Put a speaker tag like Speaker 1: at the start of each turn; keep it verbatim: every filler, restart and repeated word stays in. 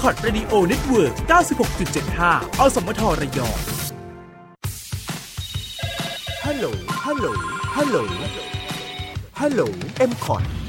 Speaker 1: คอร์ด Radio Network เก้าสิบหกจุดเจ็ดห้า อสมทระยองฮัลโหลฮัลโหลฮัลโหลฮัลโหล เอ็ม คอร์ด